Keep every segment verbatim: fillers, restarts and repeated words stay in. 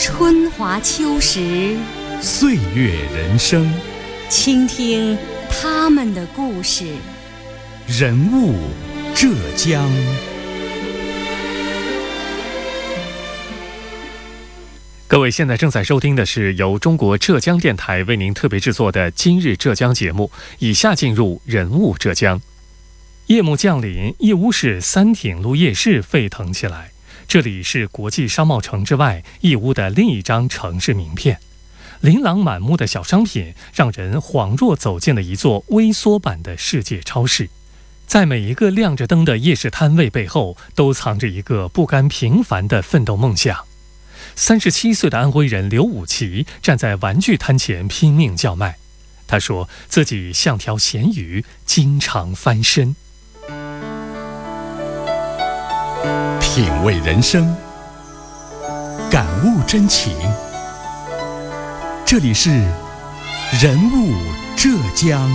春华秋实， 岁月人生， 倾听他们的故事。 人物浙江。各位现在正在收听的是由中国浙江电台为您特别制作的《今日浙江》节目，以下进入人物浙江。夜幕降临，义乌市三挺路夜市沸腾起来。这里是国际商贸城之外义乌的另一张城市名片，琳琅满目的小商品让人恍若走进了一座微缩版的世界超市。在每一个亮着灯的夜市摊位背后，都藏着一个不甘平凡的奋斗梦想。三十七岁的安徽人刘武奇站在玩具摊前拼命叫卖，他说自己像条咸鱼，经常翻身。 品味人生，感悟真情。这里是人物浙江。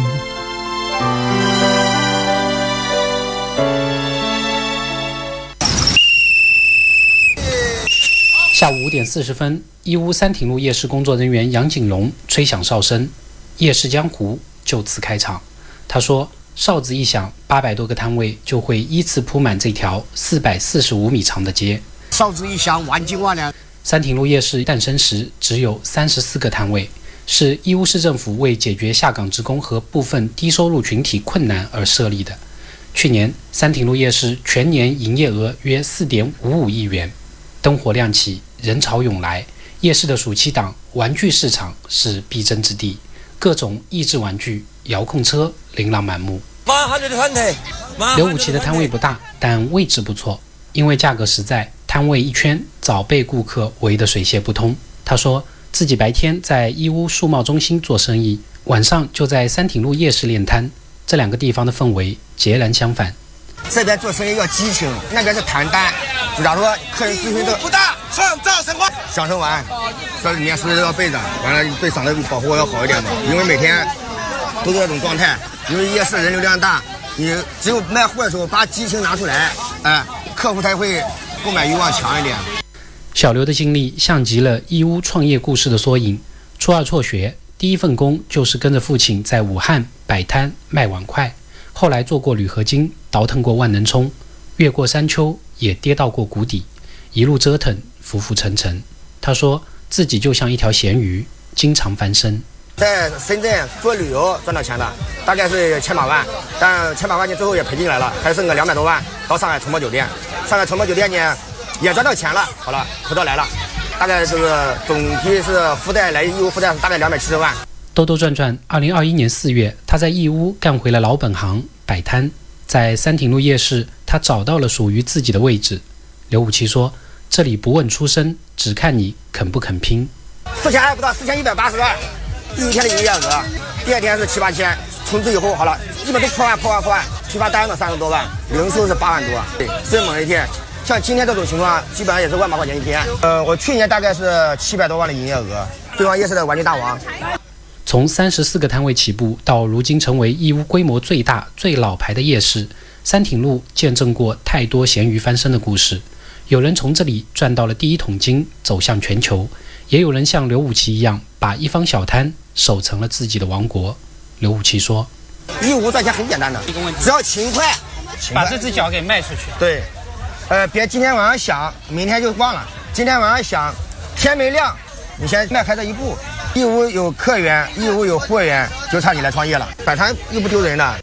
下午五点四十分，义乌三挺路夜市工作人员杨景龙吹响哨声，夜市江湖就此开场。他说，哨子一响，八百多个摊位就会依次铺满这条四百四十五米长的街。 哨子一响，万金万两。 三挺路夜市诞生时只有三十四个摊位，是义乌市政府为解决下岗职工和部分低收入群体困难而设立的。去年，三挺路夜市全年营业额约四点五五亿元，灯火亮起，人潮涌来。夜市的暑期档玩具市场是必争之地，各种益智玩具、遥控车琳琅满目。刘武奇的摊位不大，但位置不错，因为价格实在，摊位一圈早被顾客围得水泄不通。他说自己白天在义乌数贸中心做生意，晚上就在三挺路夜市练摊，这两个地方的氛围截然相反。 这边做生意要激情，那边是谈单，就假如说客人咨询的不大，创造神话，享受完，这里面随时都要备着，完了对嗓子保护要好一点嘛，因为每天都是那种状态，因为夜市人流量大，你只有卖货的时候把激情拿出来，哎，客户才会购买欲望强一点。 小刘的经历像极了义乌创业故事的缩影。初二辍学，第一份工就是跟着父亲在武汉摆摊卖碗筷，后来做过铝合金，倒腾过万能冲，越过山丘，也跌到过谷底，一路折腾，浮浮沉沉。他说自己就像一条咸鱼，经常翻身。 在深圳做旅游赚到钱的，大概是千把万，但千把万钱最后也赔进来了，还剩个两百多万。到上海崇博酒店，上海崇博酒店呢也赚到钱了，好了，口罩来了，大概就是总体是附带来义乌附带大概两百七十万。 兜兜转转，二零二一年四月，他在义乌干回了老本行，摆摊。在三挺路夜市，他找到了属于自己的位置。刘武奇说，这里不问出身，只看你肯不肯拼。 四千还不到，四千一百八十万，第一天的营业额，第二天是七八千，从此以后好了，基本都破万破万破万，批发单子三十多万，零售是八万多，对，最猛一天。像今天这种情况，基本上也是万把块钱一天。呃，我去年大概是七百多万的营业额，对方夜市的玩具大王。 从三十四个摊位起步，到如今成为义乌规模最大、最老牌的夜市，三挺路见证过太多咸鱼翻身的故事。有人从这里赚到了第一桶金，走向全球；也有人像刘武奇一样，把一方小摊守成了自己的王国。刘武奇说：“ 义乌赚钱很简单的，只要勤快， 把这只脚给卖出去。 对，呃，别今天晚上想，明天就忘了。今天晚上想，天没亮，你先迈开这一步。义乌有客源，义乌有货源，就差你来创业了。摆摊又不丢人的。”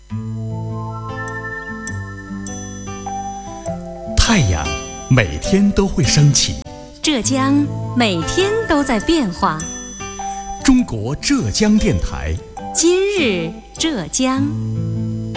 太阳每天都会升起， 浙江每天都在变化。 中国浙江电台， 今日浙江。